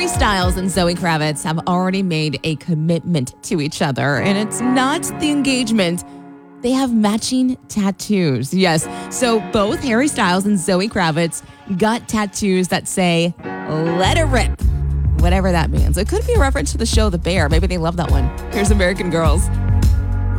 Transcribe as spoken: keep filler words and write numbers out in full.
Harry Styles and Zoe Kravitz have already made a commitment to each other, and it's not the engagement. They have matching tattoos. Yes, so both Harry Styles and Zoe Kravitz got tattoos that say, "Let it rip," whatever that means. It could be a reference to the show The Bear. Maybe they love that one. Here's American Girls.